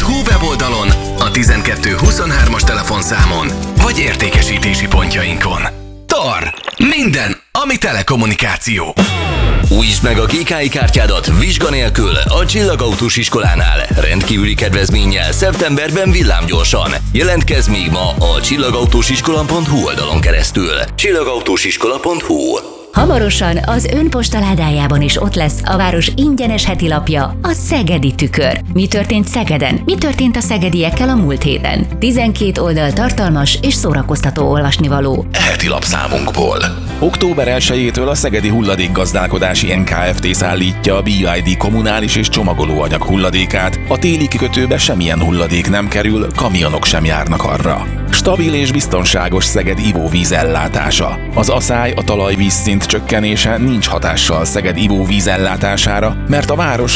tar.hu weboldalon, a 1223-as telefonszámon, vagy értékesítési pontjainkon. TAR. Minden, ami telekommunikáció. Újítsd meg a GKI kártyádat vizsga nélkül a Csillagautós iskolánál. Rendkívüli kedvezménnyel szeptemberben villámgyorsan. Jelentkezz még ma a csillagautósiskola.hu oldalon keresztül. csillagautósiskola.hu. Hamarosan az ön postaládájában is ott lesz a város ingyenes heti lapja, a Szegedi Tükör. Mi történt Szegeden? Mi történt a szegediekkel a múlt héten? 12 oldal tartalmas és szórakoztató olvasnivaló. Heti lapszámunkból. Október 1-től a Szegedi Hulladékgazdálkodási NKFT szállítja a BID kommunális és csomagolóanyag hulladékát. A téli kikötőbe semmilyen hulladék nem kerül, kamionok sem járnak arra. Stabil és biztonságos Szeged ivóvíz ellátása. Az aszály, a talajvízszint csökkenése nincs hatással Szeged ivóvíz ellátására, mert a város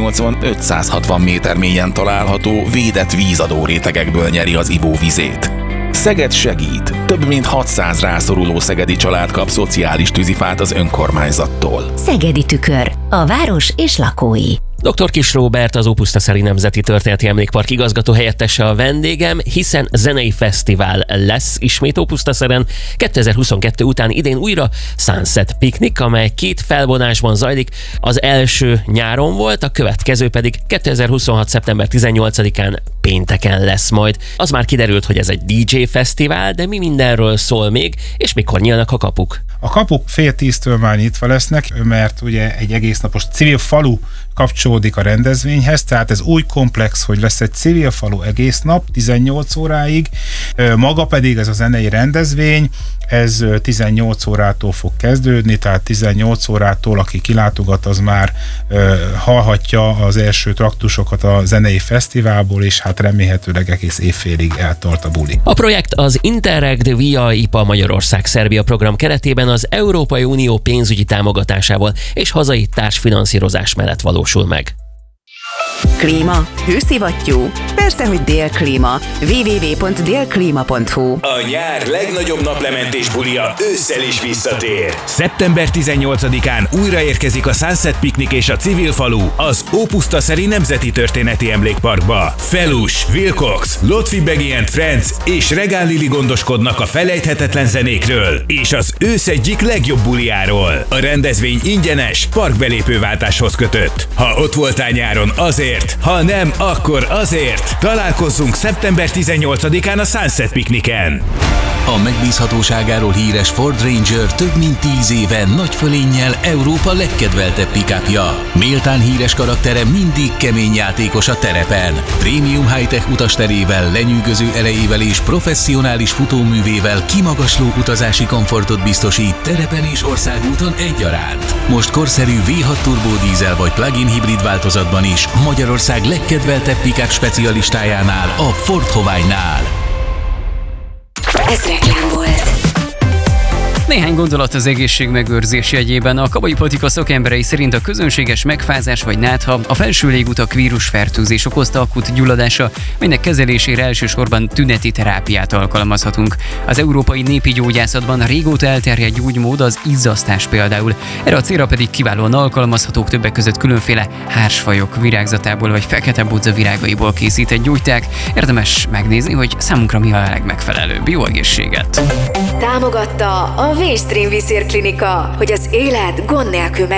185-160 méter mélyen található védett vízadó rétegekből nyeri az ivóvizét. Szeged segít. Több mint 600 rászoruló szegedi család kap szociális tűzifát az önkormányzattól. Szegedi Tükör. A város és lakói. Dr. Kiss Róbert, az Ópusztaszeri Nemzeti Történeti Emlékpark igazgató helyettese a vendégem, hiszen zenei fesztivál lesz ismét Ópusztaszeren. 2022 után idén újra Sunset Picnic, amely 2 felvonásban zajlik. Az első nyáron volt, a következő pedig 2026. szeptember 18-án pénteken lesz majd. Az már kiderült, hogy ez egy DJ fesztivál, de mi mindenről szól még, és mikor nyílnak a kapuk? A kapuk 9:30-től már nyitva lesznek, mert ugye egy egésznapos civil falu kapcsolódik a rendezvényhez, tehát ez új komplex, hogy lesz egy civil falu egész nap, 18 óráig, maga pedig ez a zenei rendezvény, ez 18 órától fog kezdődni, tehát 18 órától, aki kilátogat, az már hallhatja az első traktusokat a zenei fesztiválból, és hát remélhetőleg egész évfélig eltart a buli. A projekt az Interreg via IPA Magyarország-Szerbia program keretében az Európai Unió pénzügyi támogatásával és hazai társfinanszírozás mellett valósul meg. Klíma? Hőszivattyú? Persze, hogy Délklíma. www.delklima.hu. A nyár legnagyobb naplementés bulia ősszel is visszatér. Szeptember 18-án újraérkezik a Sunset Picnic és a Civil Falu az Ópusztaszeri Nemzeti Történeti Emlékparkba. Felus, Wilcox, Lotfi Begi & Friends és Regál Lili gondoskodnak a felejthetetlen zenékről és az ősz egyik legjobb buliáról. A rendezvény ingyenes, parkbelépőváltáshoz kötött. Ha ott voltál nyáron, azért, ha nem, akkor azért. Találkozzunk szeptember 18-án a Sunset Picnicen. A megbízhatóságáról híres Ford Ranger több mint 10 éve nagy fölénnyel Európa legkedveltebb pick-upja. Méltán híres karaktere mindig kemény játékos a terepen. Prémium high-tech utasterével, lenyűgöző erejével és professzionális futóművével kimagasló utazási komfortot biztosít terepen és országúton egyaránt. Most korszerű V6 turbódízel vagy plug-in hibrid változatban is Magyarország legkedveltebb pick-up specialistájánál, a Ford Hoványnál. Ez reklám volt. Néhány gondolat az egészségmegőrzés jegyében. A kabai patika szakemberei szerint a közönséges megfázás vagy nátha a felső légutak vírusfertőzés okozta akut gyulladása, melynek kezelésére elsősorban tüneti terápiát alkalmazhatunk. Az európai népi gyógyászatban régóta elterjedt gyógymód az izzasztás például. Erre a célra pedig kiválóan alkalmazhatók többek között különféle hársfajok virágzatából vagy fekete bodza virágaiból készített gyógyták. Érdemes megnézni, hogy számunkra mi a legmegfelelőbb. Jó egészséget! Támogatta a V-Stream Viszér Klinika, hogy az élet gond nélkül